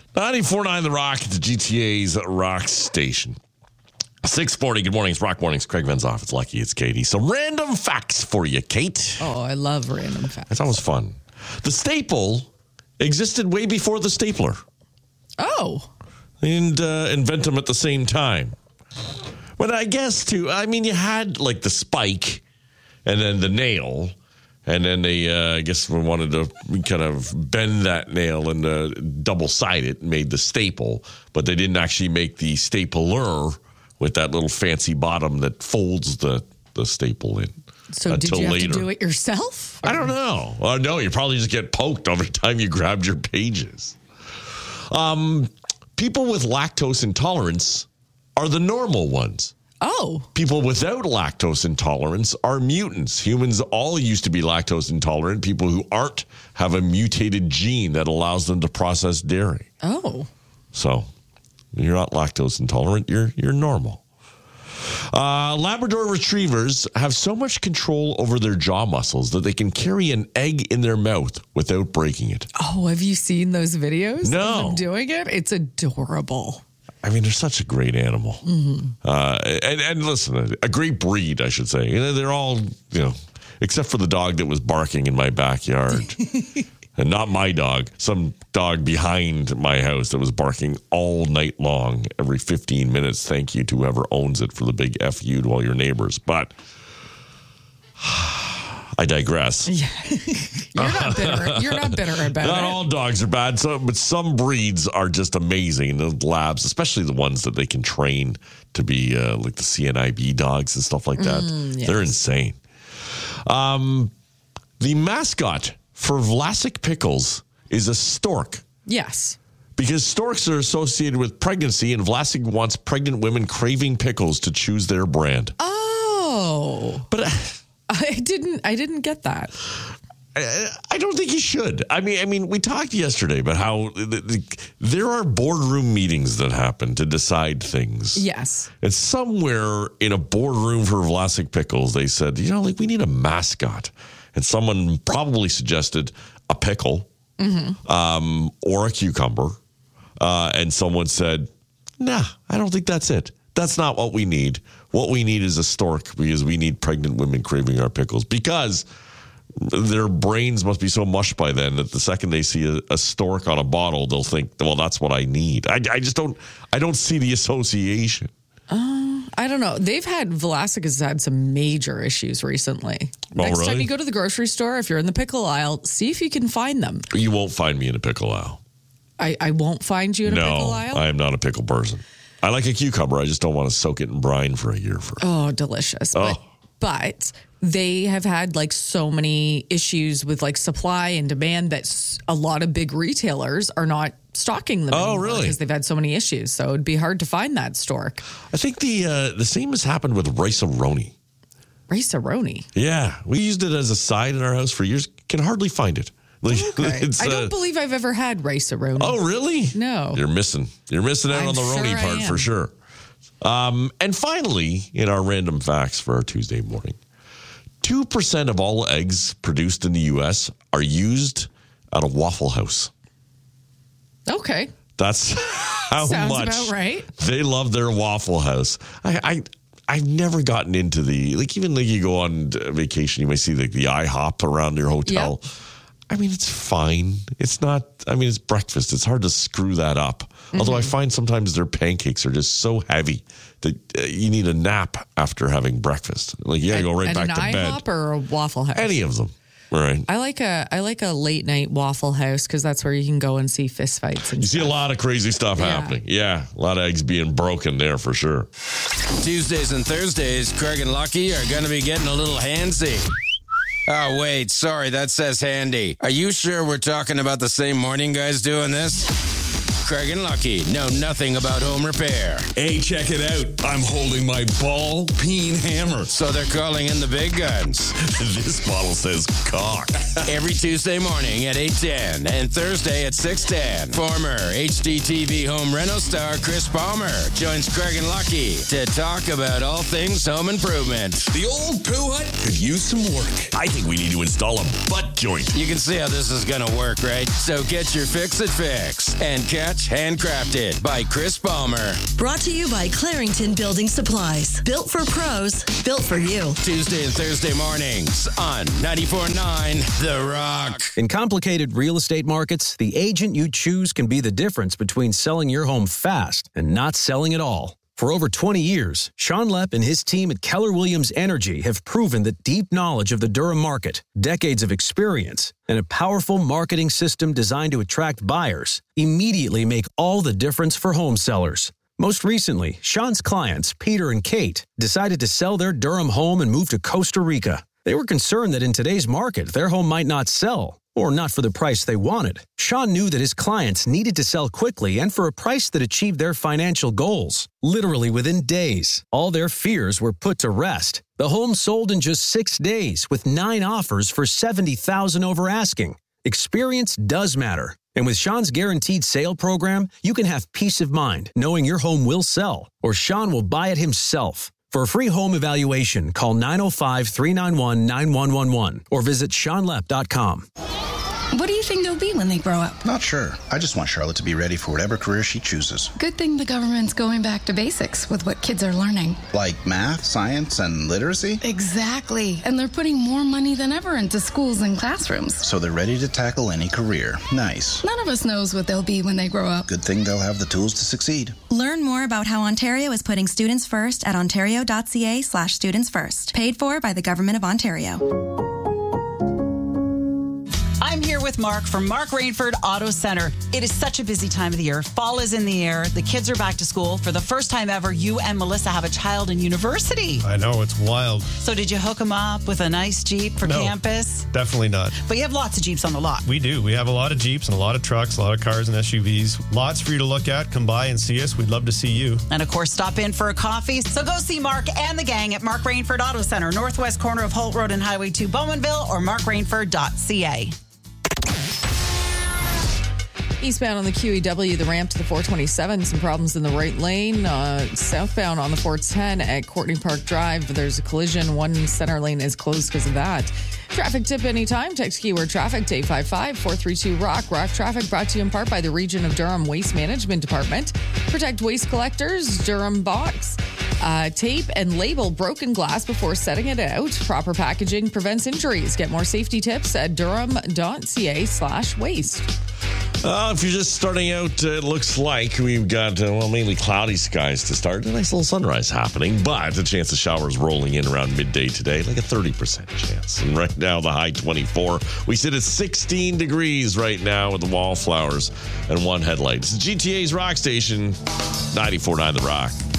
94.9 The Rock, the GTA's Rock Station. 6:40. Good morning. It's Rock Mornings. Craig Van Zoff. It's Lucky. It's Katie. Some random facts for you, Kate. Oh, I love random facts. It's always fun. The staple existed way before the stapler. Oh. And invent them at the same time. But I guess, too, I mean, you had like the spike and then the nail. And then they, I guess, wanted to kind of bend that nail and double-side it and made the staple. But they didn't actually make the stapler with that little fancy bottom that folds the staple in. So did you have to do it yourself? I don't know. No, you probably just get poked every time you grabbed your pages. People with lactose intolerance are the normal ones. Oh. People without lactose intolerance are mutants. Humans all used to be lactose intolerant. People who aren't have a mutated gene that allows them to process dairy. Oh. So you're not lactose intolerant. You're normal. Labrador retrievers have so much control over their jaw muscles that they can carry an egg in their mouth without breaking it. Oh, have you seen those videos? No. Of them doing it? It's adorable. I mean, they're such a great animal. Mm-hmm. And listen, a great breed, I should say. You know, they're all, except for the dog that was barking in my backyard. And not my dog, some dog behind my house that was barking all night long, every 15 minutes. Thank you to whoever owns it for the big F you to all your neighbors. But I digress. Yeah. You're not bitter about it. Not all dogs are bad, but some breeds are just amazing. The labs, especially the ones that they can train to be like the CNIB dogs and stuff like that. Yes. They're insane. The mascot for Vlasic Pickles is a stork. Yes. Because storks are associated with pregnancy, and Vlasic wants pregnant women craving pickles to choose their brand. Oh. But I didn't get that. I don't think you should. I mean, we talked yesterday about how there are boardroom meetings that happen to decide things. Yes. And somewhere in a boardroom for Vlasic Pickles, they said, we need a mascot. And someone probably suggested a pickle or a cucumber. And someone said, nah, I don't think that's it. That's not what we need. What we need is a stork, because we need pregnant women craving our pickles. Because their brains must be so mushed by then that the second they see a stork on a bottle, they'll think, well, that's what I need. I don't see the association. I don't know. Vlasic has had some major issues recently. Next time you go to the grocery store, if you're in the pickle aisle, see if you can find them. You won't find me in a pickle aisle. I won't find you in a pickle aisle? No, I am not a pickle person. I like a cucumber. I just don't want to soak it in brine for a year. Oh, delicious. Oh. But they have had so many issues with supply and demand that a lot of big retailers are not stocking them anymore. Really? Because they've had so many issues. So it'd be hard to find that stork. I think the same has happened with Rice-A-Roni. Rice-A-Roni? Yeah. We used it as a side in our house for years. Can hardly find it. Okay. I don't believe I've ever had Rice-A-Roni. Oh, really? No. You're missing out on the Roni part for sure. And finally, in our random facts for our Tuesday morning, 2% of all eggs produced in the U.S. are used at a Waffle House. Okay. That's how Sounds much about right. They love their Waffle House. I've never gotten into even you go on vacation, you might see the IHOP around your hotel. Yep. I mean, it's fine. It's not, it's breakfast. It's hard to screw that up. Mm-hmm. Although I find sometimes their pancakes are just so heavy that you need a nap after having breakfast. You got to go right back to bed. An IHOP or a Waffle House? Any of them. Right. I like a late night Waffle House because that's where you can go and see fist fights. And you see a lot of crazy stuff happening. Yeah, a lot of eggs being broken there for sure. Tuesdays and Thursdays, Craig and Lucky are going to be getting a little handsy. Oh, wait, sorry, that says handy. Are you sure we're talking about the same morning guys doing this? Craig and Lucky know nothing about home repair. Hey, check it out. I'm holding my ball-peen hammer. So they're calling in the big guns. This bottle says cock. Every Tuesday morning at 8:10 and Thursday at 6:10. Former HDTV home reno star Chris Palmer joins Craig and Lucky to talk about all things home improvement. The old poo hut could use some work. I think we need to install a butt joint. You can see how this is going to work, right? So get your fix-it fix and catch match, handcrafted by Chris Palmer. Brought to you by Clarington Building Supplies. Built for pros, built for you. Tuesday and Thursday mornings on 94.9 The Rock. In complicated real estate markets, the agent you choose can be the difference between selling your home fast and not selling at all. For over 20 years, Sean Lepp and his team at Keller Williams Energy have proven that deep knowledge of the Durham market, decades of experience, and a powerful marketing system designed to attract buyers immediately make all the difference for home sellers. Most recently, Sean's clients, Peter and Kate, decided to sell their Durham home and move to Costa Rica. They were concerned that in today's market, their home might not sell, or not for the price they wanted. Sean knew that his clients needed to sell quickly and for a price that achieved their financial goals. Literally within days, all their fears were put to rest. The home sold in just 6 days with 9 offers for $70,000 over asking. Experience does matter. And with Sean's guaranteed sale program, you can have peace of mind knowing your home will sell or Sean will buy it himself. For a free home evaluation, call 905-391-9111 or visit SeanLepp.com. What do you think they'll be when they grow up? Not sure. I just want Charlotte to be ready for whatever career she chooses. Good thing the government's going back to basics with what kids are learning. Like math, science, and literacy? Exactly. And they're putting more money than ever into schools and classrooms. So they're ready to tackle any career. Nice. None of us knows what they'll be when they grow up. Good thing they'll have the tools to succeed. Learn more about how Ontario is putting students first at ontario.ca/students first. Paid for by the Government of Ontario. I'm here with Mark from Mark Rainford Auto Center. It is such a busy time of the year. Fall is in the air. The kids are back to school. For the first time ever, you and Melissa have a child in university. I know, it's wild. So did you hook them up with a nice Jeep for campus? Definitely not. But you have lots of Jeeps on the lot. We do. We have a lot of Jeeps and a lot of trucks, a lot of cars and SUVs. Lots for you to look at. Come by and see us. We'd love to see you. And of course, stop in for a coffee. So go see Mark and the gang at Mark Rainford Auto Center, northwest corner of Holt Road and Highway 2, Bowmanville, or markrainford.ca. Eastbound on the QEW, the ramp to the 427, some problems in the right lane. Southbound on the 410 at Courtney Park Drive, there's a collision. One center lane is closed because of that. Traffic tip anytime. Text keyword traffic to 855-432-ROCK. Rock Traffic brought to you in part by the Region of Durham Waste Management Department. Protect waste collectors. Durham box. Tape and label broken glass before setting it out. Proper packaging prevents injuries. Get more safety tips at durham.ca/waste. If you're just starting out, it looks like we've got, mainly cloudy skies to start. A nice little sunrise happening, but a chance of showers rolling in around midday today, like a 30% chance. And right now, the high 24. We sit at 16 degrees right now with the wallflowers and one headlight. It's the GTA's Rock Station, 94.9 The Rock.